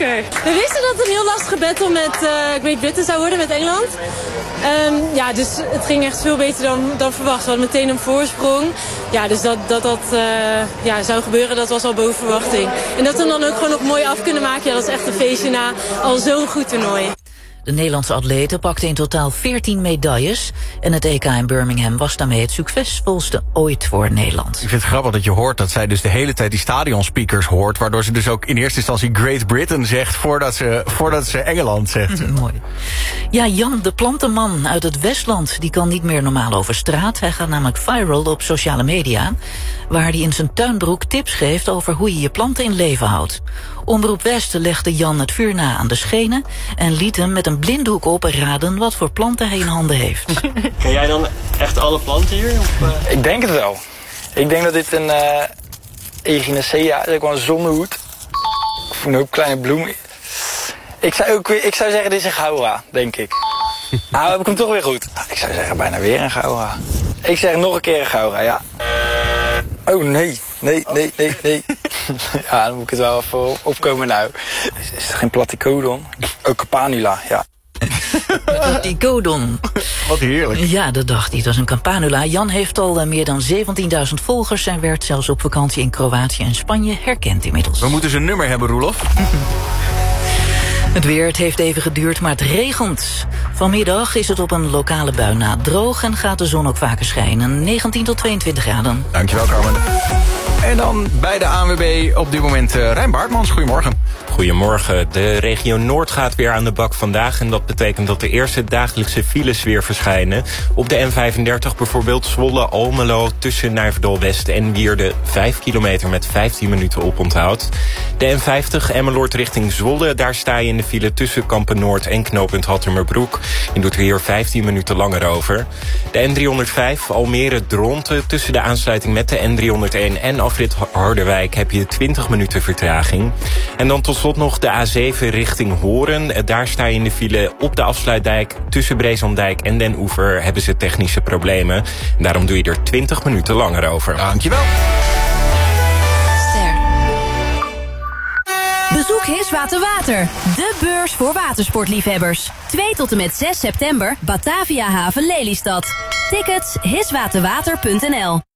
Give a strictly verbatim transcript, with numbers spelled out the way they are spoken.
zeker. We wisten dat het een heel lastige battle met uh, Great Britain zou worden, met Engeland. Um, ja, dus het ging echt veel beter dan, dan verwacht. We hadden meteen een voorsprong. Ja, dus dat dat, dat uh, ja, zou gebeuren, dat was al boven verwachting. En dat we dan ook gewoon nog mooi af kunnen maken, ja, dat is echt een feestje na al zo'n goed toernooi. De Nederlandse atleten pakten in totaal veertien medailles. En het E K in Birmingham was daarmee het succesvolste ooit voor Nederland. Ik vind het grappig dat je hoort dat zij dus de hele tijd die stadionspeakers hoort, waardoor ze dus ook in eerste instantie Great Britain zegt voordat ze, voordat ze Engeland zegt. Mooi. Ja, Jan de plantenman uit het Westland, die kan niet meer normaal over straat. Hij gaat namelijk viral op sociale media, waar hij in zijn tuinbroek tips geeft over hoe je je planten in leven houdt. Omroep West legde Jan het vuur na aan de schenen en liet hem met een blinddoek op raden wat voor planten hij in handen heeft. Ken jij dan echt alle planten hier? Of, uh... Ik denk het wel. Ik denk dat dit een uh, Echinacea is, ook wel een zonnehoed. Of een hoop kleine bloemen. Ik zou, ook, ik zou zeggen, dit is een Gaura, denk ik. Nou, heb ik hem toch weer goed. Ik zou zeggen, bijna weer een Gaura. Ik zeg nog een keer een Gaura, ja. Oh, nee. Nee, nee, nee, nee. Ja, dan moet ik het wel even opkomen nou. Is, is het geen Platycodon? Ook Campanula, ja. Platycodon. Wat heerlijk. Ja, dat dacht hij. Dat is een Campanula. Jan heeft al uh, meer dan zeventienduizend volgers en werd zelfs op vakantie in Kroatië en Spanje herkend inmiddels. We moeten zijn nummer hebben, Roelof. Het weer, het heeft even geduurd, maar het regent. Vanmiddag is het op een lokale bui na droog en gaat de zon ook vaker schijnen. negentien tot tweeëntwintig graden. Dankjewel, Carmen. En dan bij de A N W B op dit moment uh, Rijn Baartmans. Goedemorgen. Goedemorgen. De regio Noord gaat weer aan de bak vandaag. En dat betekent dat de eerste dagelijkse files weer verschijnen. Op de N vijfendertig bijvoorbeeld Zwolle-Almelo tussen Nijverdal-West en Wierde. vijf kilometer met vijftien minuten oponthoud. De N vijftig Emmeloord richting Zwolle. Daar sta je in de file tussen Kampen-Noord en knooppunt Hattemerbroek. Je doet er hier vijftien minuten langer over. De N driehonderdvijf Almere-Dronten tussen de aansluiting met de N driehonderdéén en afrit Harderwijk heb je twintig minuten vertraging. En dan tot slot nog de A zeven richting Horen. Daar sta je in de file op de afsluitdijk. Tussen Breeslanddijk en Den Oever hebben ze technische problemen. En daarom doe je er twintig minuten langer over. Dankjewel. Ster. Bezoek Hiswater Water, de beurs voor watersportliefhebbers. twee tot en met zes september, Batavia Haven Lelystad. Tickets hiswaterwater punt n l.